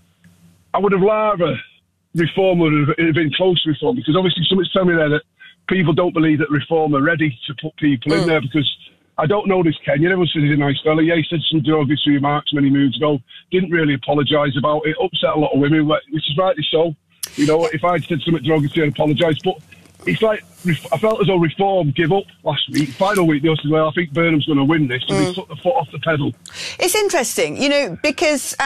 have rather Reform would have been close to Reform, because obviously somebody's telling me there that people don't believe that Reform are ready to put people in there, because I don't know this Kenyan. Everyone says he's a nice fella. Yeah, he said some derogatory remarks many moons ago. Didn't really apologise about it. Upset a lot of women, which is rightly so. You know, if I'd said something derogatory, I'd apologise. But it's like, I felt as though Reform give up last week. Final week, they said, well, I think Burnham's going to win this. And they took the foot off the pedal. It's interesting, you know, because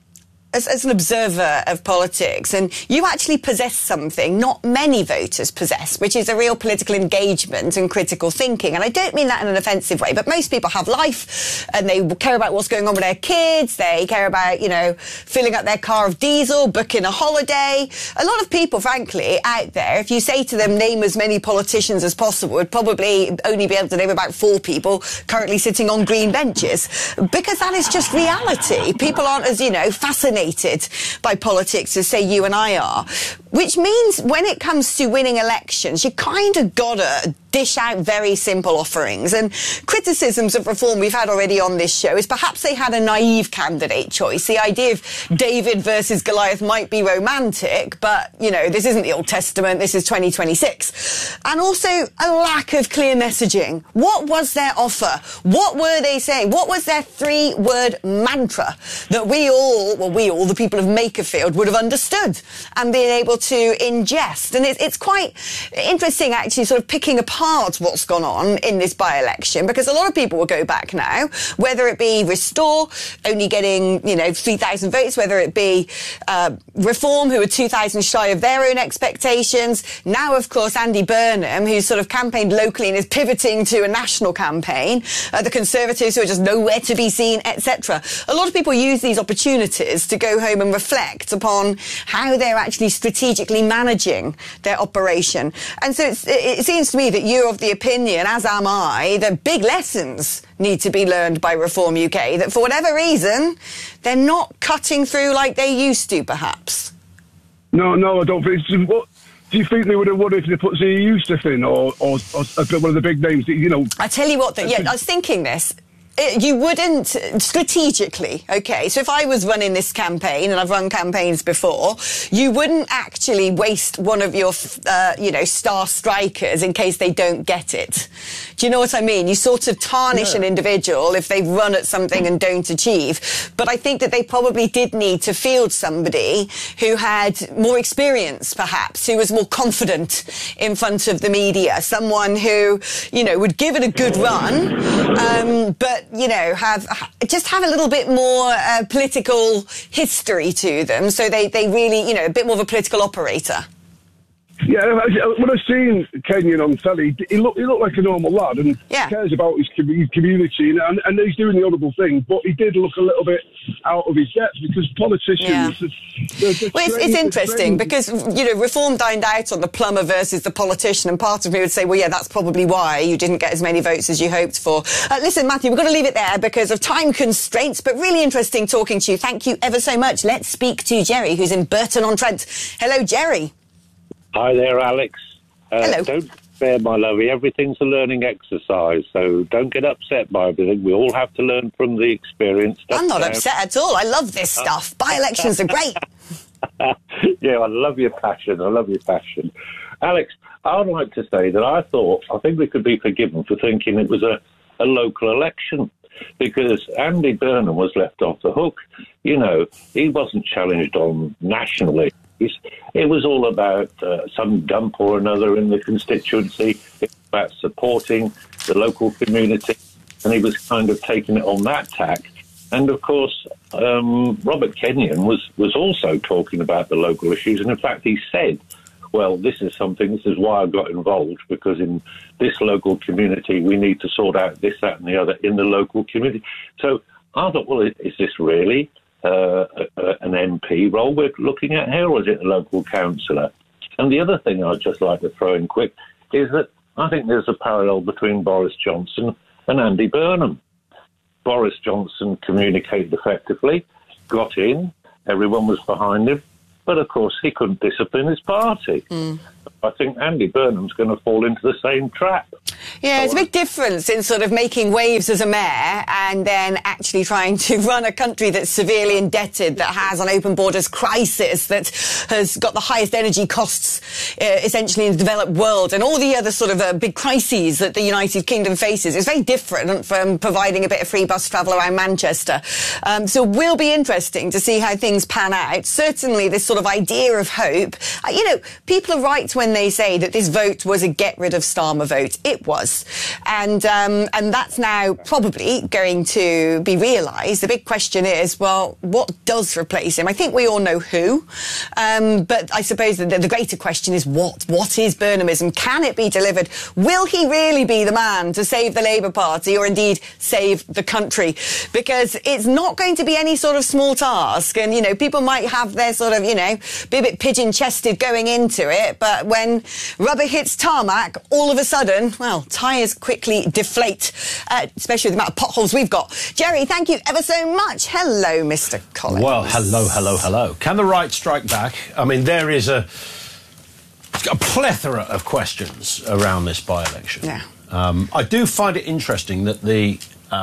as an observer of politics, and you actually possess something not many voters possess, which is a real political engagement and critical thinking. And I don't mean that in an offensive way, but most people have life and they care about what's going on with their kids. They care about, you know, filling up their car of diesel, booking a holiday. A lot of people, frankly, out there, if you say to them, name as many politicians as possible, would probably only be able to name about 4 people currently sitting on green benches, because that is just reality. People aren't as, you know, fascinated by politics as, say, you and I are, which means when it comes to winning elections, you kind of gotta dish out very simple offerings. And criticisms of Reform we've had already on this show is perhaps they had a naive candidate choice. The idea of David versus Goliath might be romantic, but, you know, this isn't the Old Testament, this is 2026. And also a lack of clear messaging. What was their offer? What were they saying? What was their 3-word mantra that we all, the people of Makerfield, would have understood and been able to ingest? And it's quite interesting, actually, sort of picking apart what's gone on in this by-election, because a lot of people will go back now, whether it be Restore only getting, you know, 3,000 votes, whether it be Reform, who are 2,000 shy of their own expectations. Now, of course, Andy Burnham, who's sort of campaigned locally and is pivoting to a national campaign, the Conservatives, who are just nowhere to be seen, etc. A lot of people use these opportunities to go home and reflect upon how they're actually strategically managing their operation. And so it seems to me that you're of the opinion, as am I, that big lessons need to be learned by Reform UK, that for whatever reason, they're not cutting through like they used to, perhaps. No, I don't think so. What do you think they would have won if they put Zia Youssef in, or one of the big names that, you know? I tell you what, I was thinking this. You wouldn't, strategically, okay, so if I was running this campaign, and I've run campaigns before, you wouldn't actually waste one of your, you know, star strikers in case they don't get it. Do you know what I mean? You sort of tarnish an individual if they run at something and don't achieve. But I think that they probably did need to field somebody who had more experience, perhaps, who was more confident in front of the media, someone who, you know, would give it a good run, but, you know, have a little bit more political history to them, so they really, you know, a bit more of a political operator. Yeah, when I seen Kenyan on telly, he looked like a normal lad, and cares about his community, and he's doing the honourable thing. But he did look a little bit out of his depth, because politicians. It's interesting because, you know, Reform dined out on the plumber versus the politician, and part of me would say, well, yeah, that's probably why you didn't get as many votes as you hoped for. Listen, Matthew, we're going to leave it there because of time constraints, but really interesting talking to you. Thank you ever so much. Let's speak to Jerry, who's in Burton-on-Trent. Hello, Jerry. Hi there, Alex. Hello. Don't despair, my lovey. Everything's a learning exercise, so don't get upset by everything. We all have to learn from the experience. I'm not upset at all. I love this stuff. By-elections are great. Yeah, I love your passion. Alex, I would like to say that I think we could be forgiven for thinking it was a local election, because Andy Burnham was left off the hook. You know, he wasn't challenged on nationally. It was all about some dump or another in the constituency. It was about supporting the local community, and he was kind of taking it on that tack. And, of course, Robert Kenyon was also talking about the local issues. And, in fact, he said, well, this is why I got involved, because in this local community, we need to sort out this, that and the other in the local community. So I thought, well, is this really an MP role we're looking at here, or is it a local councillor? And the other thing I'd just like to throw in quick is that I think there's a parallel between Boris Johnson and Andy Burnham. Boris Johnson communicated effectively, got in, everyone was behind him, but of course he couldn't discipline his party. I think Andy Burnham's going to fall into the same trap. Yeah, it's a big difference in sort of making waves as a mayor and then actually trying to run a country that's severely indebted, that has an open borders crisis, that has got the highest energy costs essentially in the developed world, and all the other sort of big crises that the United Kingdom faces. It's very different from providing a bit of free bus travel around Manchester. So it will be interesting to see how things pan out. Certainly this sort of idea of hope. People are right when they say that this vote was a get rid of Starmer vote. It was. And that's now probably going to be realised. The big question is, well, what does replace him? I think we all know who. But I suppose that the greater question is what? What is Burnhamism? Can it be delivered? Will he really be the man to save the Labour Party, or indeed save the country? Because it's not going to be any sort of small task. And, people might have their sort of, be a bit pigeon-chested going into it. But when rubber hits tarmac, all of a sudden, well, tyres quickly deflate, especially with the amount of potholes we've got. Jerry, thank you ever so much. Hello, Mr. Collins. Well, hello. Can the right strike back? I mean, there is a plethora of questions around this by-election. Yeah. I do find it interesting that the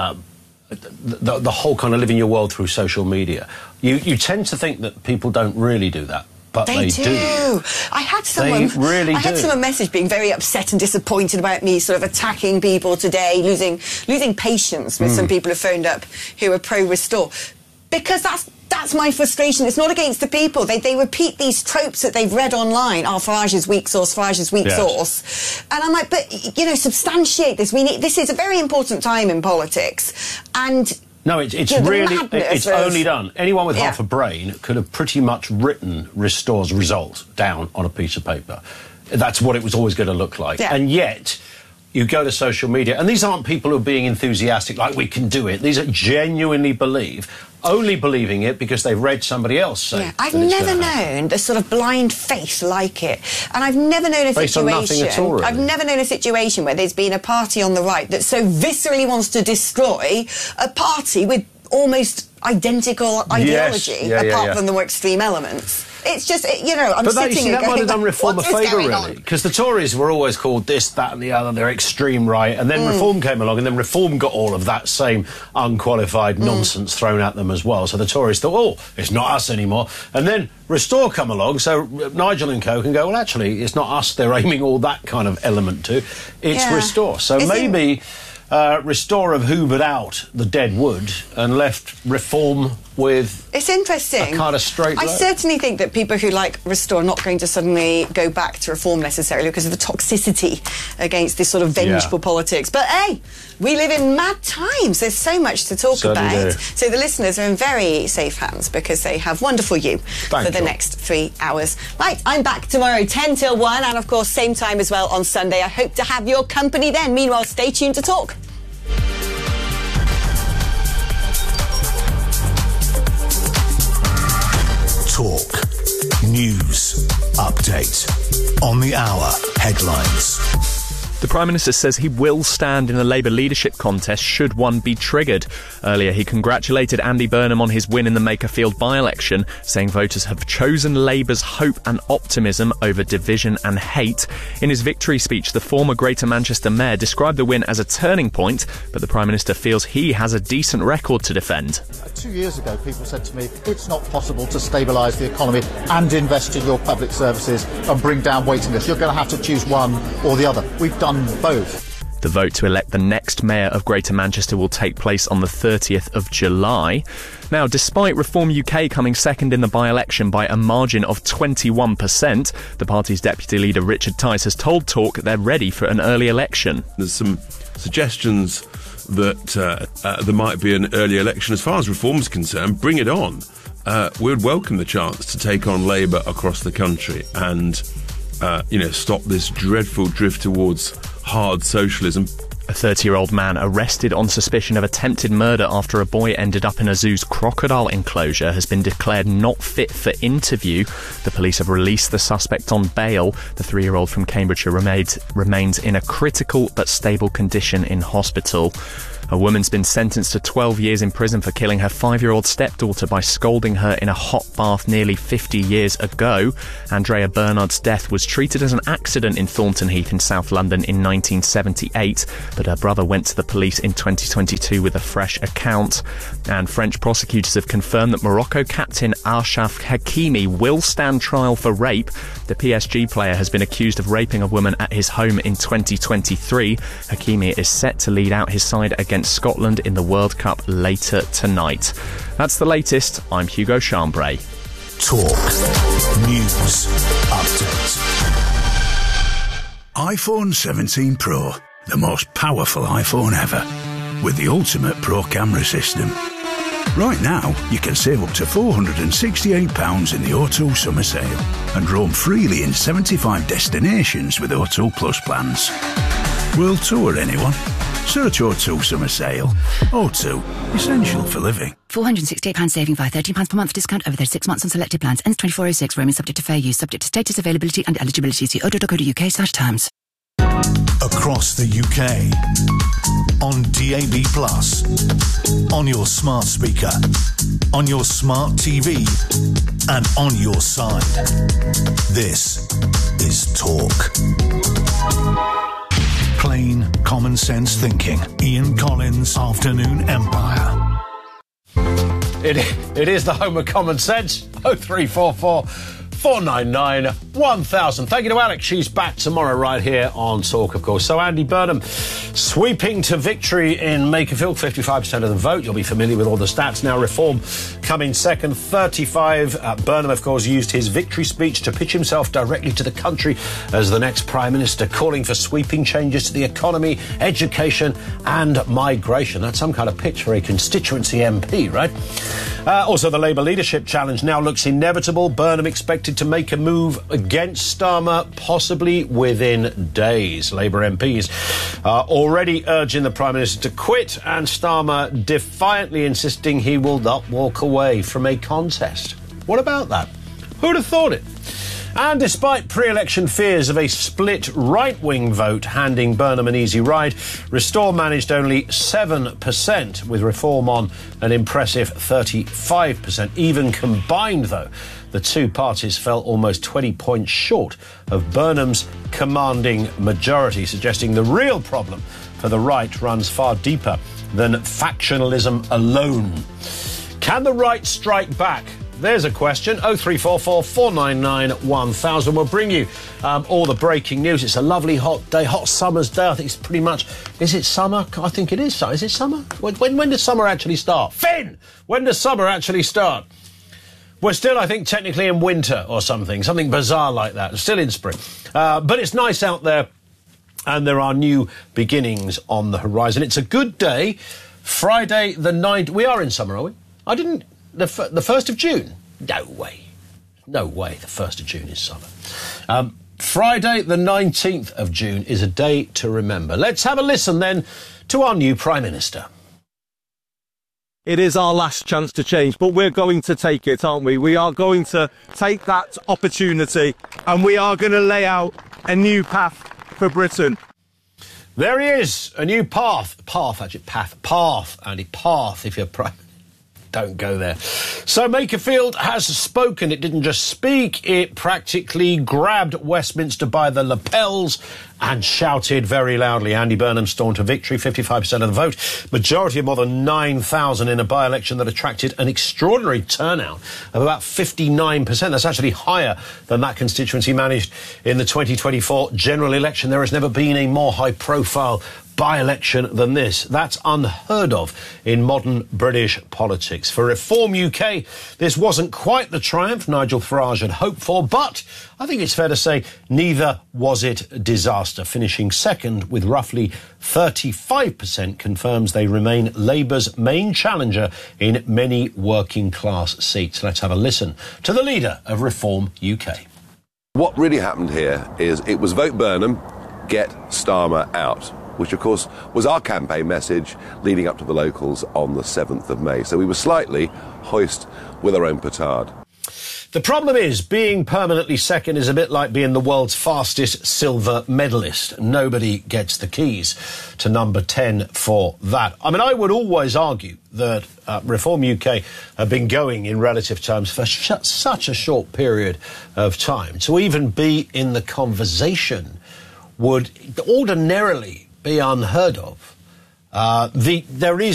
whole kind of living your world through social media, you tend to think that people don't really do that. But they do. I had someone message being very upset and disappointed about me sort of attacking people today, losing patience with some people who phoned up who are pro-Restore. Because that's my frustration. It's not against the people. They repeat these tropes that they've read online. Farage is weak source, Farage is weak source. And I'm like, but, substantiate this. This is a very important time in politics. And... No, it's really, it's only done. Anyone with half a brain could have pretty much written Restore's result down on a piece of paper. That's what it was always going to look like. Yeah. And yet, you go to social media, and these aren't people who are being enthusiastic, like, we can do it. These are genuinely only believing it because they've read somebody else say. Yeah, I've never known the sort of blind faith like it, and I've never known a situation. Based on nothing at all, really. I've never known a situation where there's been a party on the right that so viscerally wants to destroy a party with almost identical ideology, apart from the more extreme elements. It's just, I'm sitting that might have done Reform a favour, really, because the Tories were always called this, that and the other, they're extreme right, and then Reform came along, and then Reform got all of that same unqualified nonsense thrown at them as well, so the Tories thought, oh, it's not us anymore, and then Restore come along, so Nigel and co can go, well, actually, it's not us they're aiming all that kind of element to, it's Restore. So maybe... Restore have hoovered out the dead wood and left Reform with... It's interesting. A kind of straight I certainly think that people who like Restore are not going to suddenly go back to Reform necessarily because of the toxicity against this sort of vengeful politics. But, hey, we live in mad times. There's so much to talk about. So the listeners are in very safe hands because they have wonderful you for the next 3 hours. Right, I'm back tomorrow, 10 till 1, and, of course, same time as well on Sunday. I hope to have your company then. Meanwhile, stay tuned to Talk. Talk. News. Update. On the hour. Headlines. The Prime Minister says he will stand in a Labour leadership contest should one be triggered. Earlier, he congratulated Andy Burnham on his win in the Makerfield by-election, saying voters have chosen Labour's hope and optimism over division and hate. In his victory speech, the former Greater Manchester Mayor described the win as a turning point, but the Prime Minister feels he has a decent record to defend. 2 years ago, people said to me, it's not possible to stabilise the economy and invest in your public services and bring down waiting lists. You're going to have to choose one or the other. We've done both. The vote to elect the next mayor of Greater Manchester will take place on the 30th of July. Now, despite Reform UK coming second in the by-election by a margin of 21%, the party's deputy leader Richard Tice has told Talk they're ready for an early election. There's some suggestions that there might be an early election. As far as reform's concerned, bring it on. We would welcome the chance to take on Labour across the country and, stop this dreadful drift towards hard socialism. A 30-year-old man arrested on suspicion of attempted murder after a boy ended up in a zoo's crocodile enclosure has been declared not fit for interview. The police have released the suspect on bail. The 3-year-old from Cambridgeshire remains in a critical but stable condition in hospital. A woman's been sentenced to 12 years in prison for killing her 5-year-old stepdaughter by scalding her in a hot bath nearly 50 years ago. Andrea Bernard's death was treated as an accident in Thornton Heath in South London in 1978, but her brother went to the police in 2022 with a fresh account. And French prosecutors have confirmed that Morocco captain Achraf Hakimi will stand trial for rape. The PSG player has been accused of raping a woman at his home in 2023. Hakimi is set to lead out his side against Scotland in the World Cup later tonight. That's the latest. I'm Hugo Chambray. Talk News Update. iPhone 17 Pro, the most powerful iPhone ever, with the ultimate Pro camera system. Right now, you can save up to £468 in the O2 summer sale and roam freely in 75 destinations with O2 Plus plans. World tour, anyone? Search O2 summer sale. O2, essential for living. £468 saving via £13 per month discount over 36 months on selected plans. Ends 24/06. Roaming subject to fair use. Subject to status, availability and eligibility. See o2.co.uk/terms. Across the UK, on DAB+, on your smart speaker, on your smart TV, and on your side. This is Talk. Plain, common sense thinking. Ian Collins, Afternoon Empire. It is the home of common sense. 0344 499 1000. Thank you to Alex. She's back tomorrow right here on Talk, of course. So Andy Burnham sweeping to victory in Makerfield, 55% of the vote. You'll be familiar with all the stats now. Reform coming second, 35. Burnham, of course, used his victory speech to pitch himself directly to the country as the next Prime Minister, calling for sweeping changes to the economy, education and migration. That's some kind of pitch for a constituency MP, right? Also, the Labour leadership challenge now looks inevitable. Burnham expected to make a move against Starmer, possibly within days. Labour MPs are already urging the Prime Minister to quit, and Starmer defiantly insisting he will not walk away from a contest. What about that? Who'd have thought it? And despite pre-election fears of a split right-wing vote handing Burnham an easy ride, Restore managed only 7%, with Reform on an impressive 35%. Even combined, though, the two parties fell almost 20 points short of Burnham's commanding majority, suggesting the real problem for the right runs far deeper than factionalism alone. Can the right strike back? There's a question. 0344 499 1000. We'll bring you all the breaking news. It's a lovely hot day, hot summer's day. I think it's pretty much... Is it summer? I think it is. Is it summer? When does summer actually start? Finn! When does summer actually start? We're still, I think, technically in winter or something bizarre like that. Still in spring. But it's nice out there, and there are new beginnings on the horizon. It's a good day. Friday the 9th... We are in summer, are we? I didn't... The 1st of June? No way. No way the 1st of June is summer. Friday the 19th of June is a day to remember. Let's have a listen then to our new Prime Minister. It is our last chance to change, but we're going to take it, aren't we? We are going to take that opportunity and we are going to lay out a new path for Britain. There he is, a new path. Path, Andy, path, if you're Prime. Don't go there. So Makerfield has spoken. It didn't just speak, it practically grabbed Westminster by the lapels and shouted very loudly. Andy Burnham stormed to victory, 55% of the vote, majority of more than 9,000 in a by-election that attracted an extraordinary turnout of about 59%. That's actually higher than that constituency managed in the 2024 general election. There has never been a more high-profile by-election than this. That's unheard of in modern British politics. For Reform UK, this wasn't quite the triumph Nigel Farage had hoped for, but I think it's fair to say neither was it a disaster. Finishing second with roughly 35% confirms they remain Labour's main challenger in many working-class seats. Let's have a listen to the leader of Reform UK. What really happened here is it was vote Burnham, get Starmer out, which of course was our campaign message leading up to the locals on the 7th of May. So we were slightly hoist with our own petard. The problem is, being permanently second is a bit like being the world's fastest silver medalist. Nobody gets the keys to number 10 for that. I mean, I would always argue that Reform UK have been going in relative terms for such a short period of time. To even be in the conversation would ordinarily be unheard of. There is